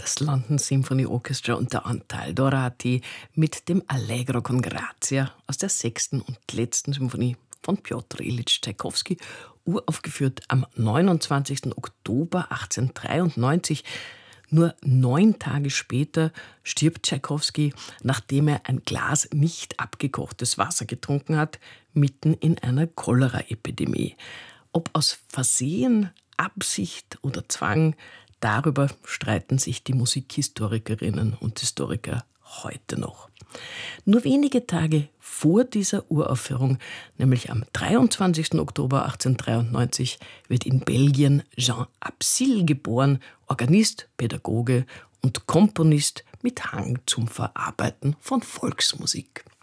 Das London Symphony Orchestra und der Anteil Dorati mit dem Allegro con Grazia aus der 6. und letzten Symphonie von Pjotr Ilyitsch Tschaikowski, uraufgeführt am 29. Oktober 1893. Nur 9 Tage später stirbt Tschaikowski, nachdem er ein Glas nicht abgekochtes Wasser getrunken hat, mitten in einer Cholera-Epidemie. Ob aus Versehen, Absicht oder Zwang, darüber streiten sich die Musikhistorikerinnen und Historiker heute noch. Nur wenige Tage vor dieser Uraufführung, nämlich am 23. Oktober 1893, wird in Belgien Jean Absil geboren, Organist, Pädagoge und Komponist mit Hang zum Verarbeiten von Volksmusik.